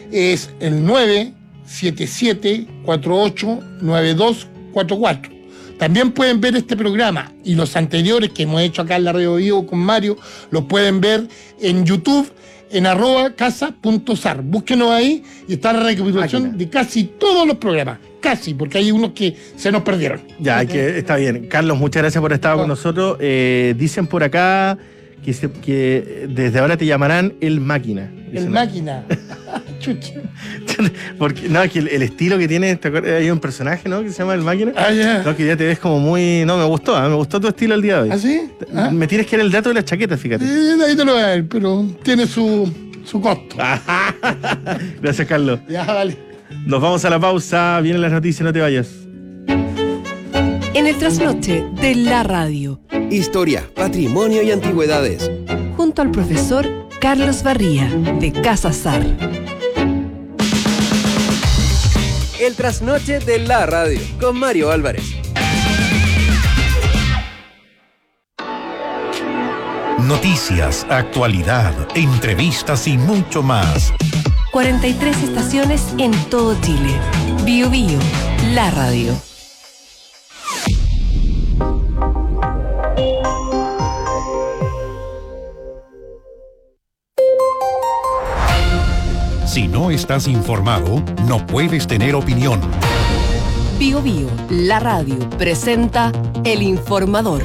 es el 977-489244. También pueden ver este programa y los anteriores que hemos hecho acá en la Radio Vivo con Mario, los pueden ver en YouTube, en @casa.sar. Búsquenos ahí y está la recapitulación de casi todos los programas. Casi, porque hay unos que se nos perdieron. Ya, está bien. Carlos, muchas gracias por estar con nosotros. Dicen por acá que desde ahora te llamarán El Máquina. El Máquina. Chucha. Porque, no, es que el estilo que tiene, hay un personaje, ¿no? Que se llama El Máquina. Ah, ya. No, que ya te ves como muy... No, me gustó tu estilo el día de hoy. ¿Ah, sí? ¿Ah? Me tienes que dar el dato de la chaqueta, fíjate. Ahí te lo voy a ver, pero tiene su costo. Gracias, Carlos. Ya, vale. Nos vamos a la pausa. Vienen las noticias, no te vayas. En el trasnoche de la radio. Historia, patrimonio y antigüedades. Junto al profesor Carlos Barría, de Casa Sar. El trasnoche de la radio, con Mario Álvarez. Noticias, actualidad, entrevistas y mucho más. 43 estaciones en todo Chile. Bio Bio, la radio. Si no estás informado, no puedes tener opinión. Bio Bio, la radio, presenta El Informador.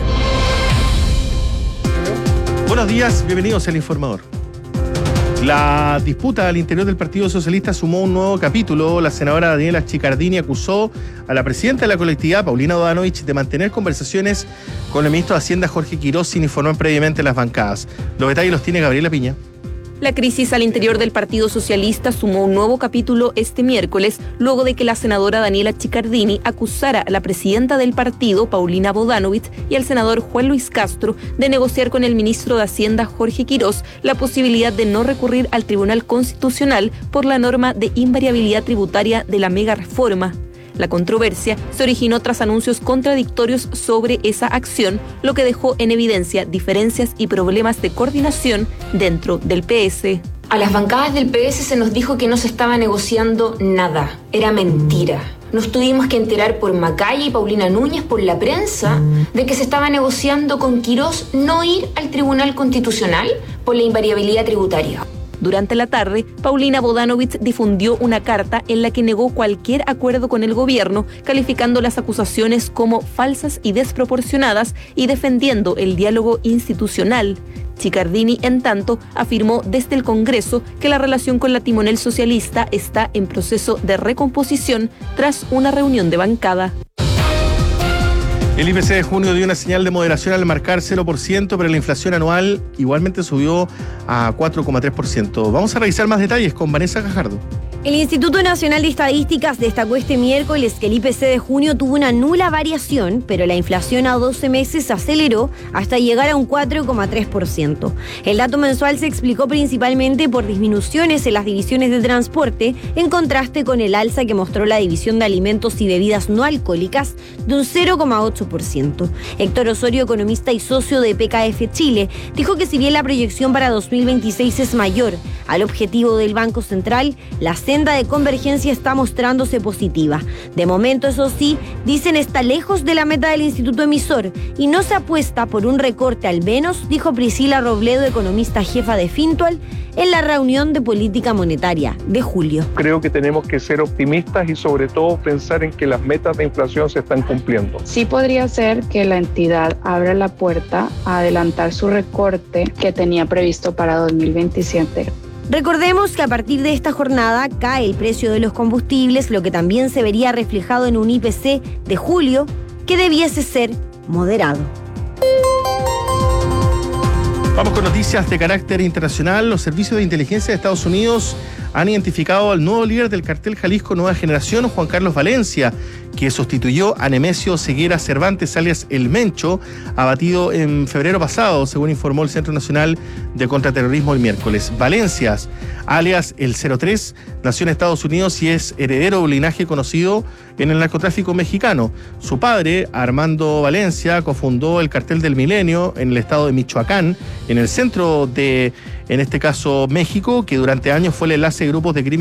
Buenos días, bienvenidos al Informador. La disputa al interior del Partido Socialista sumó un nuevo capítulo. La senadora Daniela Chiccardini acusó a la presidenta de la colectividad, Paulina Bodanovich, de mantener conversaciones con el ministro de Hacienda, Jorge Quirós, sin informar previamente las bancadas. Los detalles los tiene Gabriela Piña. La crisis al interior del Partido Socialista sumó un nuevo capítulo este miércoles, luego de que la senadora Daniela Chiccardini acusara a la presidenta del partido, Paulina Bodanovich, y al senador Juan Luis Castro de negociar con el ministro de Hacienda, Jorge Quirós, la posibilidad de no recurrir al Tribunal Constitucional por la norma de invariabilidad tributaria de la mega reforma. La controversia se originó tras anuncios contradictorios sobre esa acción, lo que dejó en evidencia diferencias y problemas de coordinación dentro del PS. A las bancadas del PS se nos dijo que no se estaba negociando nada. Era mentira. Nos tuvimos que enterar por Macaya y Paulina Núñez, por la prensa, de que se estaba negociando con Quirós no ir al Tribunal Constitucional por la invariabilidad tributaria. Durante la tarde, Paulina Bodanovich difundió una carta en la que negó cualquier acuerdo con el gobierno, calificando las acusaciones como falsas y desproporcionadas y defendiendo el diálogo institucional. Chiccardini, en tanto, afirmó desde el Congreso que la relación con la timonel socialista está en proceso de recomposición tras una reunión de bancada. El IPC de junio dio una señal de moderación al marcar 0%, pero la inflación anual igualmente subió a 4,3%. Vamos a revisar más detalles con Vanessa Gajardo. El Instituto Nacional de Estadísticas destacó este miércoles que el IPC de junio tuvo una nula variación, pero la inflación a 12 meses aceleró hasta llegar a un 4,3%. El dato mensual se explicó principalmente por disminuciones en las divisiones de transporte, en contraste con el alza que mostró la división de alimentos y bebidas no alcohólicas de un 0,8%. Héctor Osorio, economista y socio de PKF Chile, dijo que si bien la proyección para 2026 es mayor al objetivo del Banco Central, la senda de convergencia está mostrándose positiva. De momento, eso sí, dicen está lejos de la meta del instituto emisor y no se apuesta por un recorte al menos, dijo Priscila Robledo, economista jefa de Fintual, en la reunión de política monetaria de julio. Creo que tenemos que ser optimistas y sobre todo pensar en que las metas de inflación se están cumpliendo. Sí podría ser que la entidad abra la puerta a adelantar su recorte que tenía previsto para 2027. Recordemos que a partir de esta jornada cae el precio de los combustibles, lo que también se vería reflejado en un IPC de julio que debiese ser moderado. Vamos con noticias de carácter internacional. Los servicios de inteligencia de Estados Unidos han identificado al nuevo líder del cartel Jalisco Nueva Generación, Juan Carlos Valencia, que sustituyó a Nemesio Ceguera Cervantes, alias El Mencho, abatido en febrero pasado, según informó el Centro Nacional de Contraterrorismo el miércoles. Valencia, alias El 03, nació en Estados Unidos y es heredero de un linaje conocido en el narcotráfico mexicano. Su padre, Armando Valencia, cofundó el Cartel del Milenio en el estado de Michoacán, en el centro de, en este caso, México, que durante años fue el enlace de grupos de crimen